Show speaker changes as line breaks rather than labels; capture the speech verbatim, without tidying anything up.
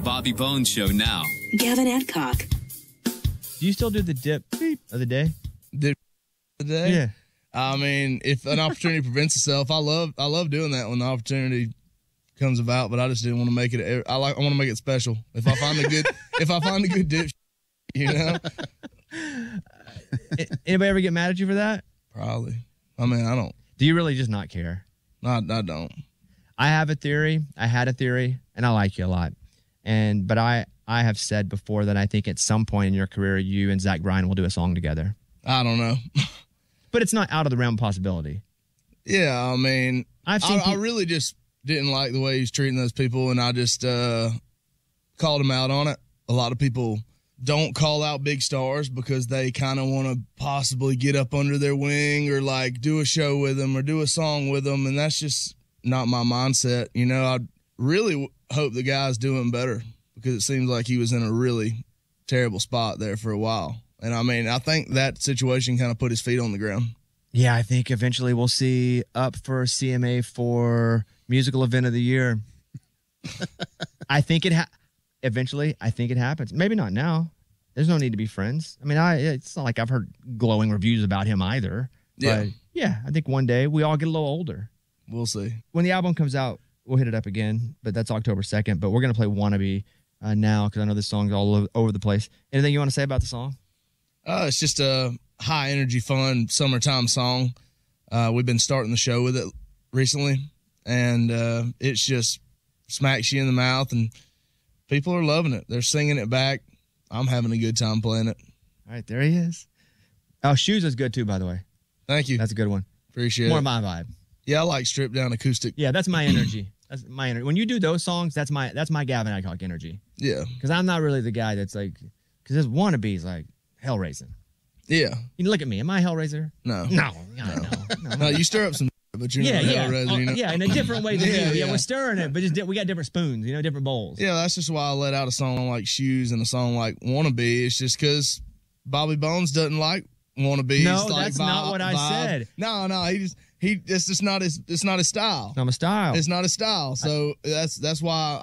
Bobby Bones Show now.
Gavin Adcock.
Do you still do the dip beep of the day?
Dip of the day?
Yeah.
I mean, if an opportunity presents itself, I love I love doing that when the opportunity comes about. But I just didn't want to make it. I like I want to make it special. If I find a good if I find a good dip, you know.
Anybody ever get mad at you for that?
Probably. I mean, I don't.
Do you really just not care?
I, I don't.
I have a theory. I had a theory, and I like you a lot. And but I I have said before that I think at some point in your career, you and Zach Bryan will do a song together.
I don't know.
But it's not out of the realm of possibility.
Yeah, I mean,
I've seen
I,
pe-
I really just didn't like the way he's treating those people, and I just uh, called him out on it. A lot of people don't call out big stars because they kind of want to possibly get up under their wing or like do a show with them or do a song with them, and that's just not my mindset. You know, I really w- hope the guy's doing better because it seems like he was in a really terrible spot there for a while. And, I mean, I think that situation kind of put his feet on the ground.
Yeah, I think eventually we'll see Up for C M A for Musical Event of the Year. I think it ha- eventually, I think it happens. Maybe not now. There's no need to be friends. I mean, I it's not like I've heard glowing reviews about him either.
Yeah.
But, yeah, I think one day we all get a little older.
We'll see.
When the album comes out, we'll hit it up again, but that's October second. But we're going to play Wannabe uh, now because I know this song's all over, over the place. Anything you want to say about the song?
Uh, it's just a high energy, fun summertime song. Uh, we've been starting the show with it recently, and uh, it's just smacks you in the mouth, and people are loving it. They're singing it back. I'm having a good time playing it.
All right, there he is. Oh, Shoes is good too, by the way.
Thank you.
That's a good one.
Appreciate
More
it.
my vibe.
Yeah, I like stripped down acoustic.
Yeah, that's my energy. That's my energy. When you do those songs, that's my that's my Gavin Adcock energy.
Yeah.
Because I'm not really the guy that's like, because this Wannabe's like hell raising.
Yeah.
You look at me. Am I a Hellraiser?
No.
No. No. No.
No, you stir up some, but you're
Yeah,
not a
yeah.
Hellraiser,
Oh,
you know?
yeah, in a different way than
Yeah,
you. Yeah,
yeah.
we're stirring it, but just di- we got different spoons, you know, different bowls.
Yeah, that's just why I let out a song like Shoes and a song like Wannabe. It's just because Bobby Bones doesn't like Wannabe.
No,
like
that's not what I said.
No, no, he just he. It's just not his. It's not his style.
I'm a style.
It's not his style. So that's that's why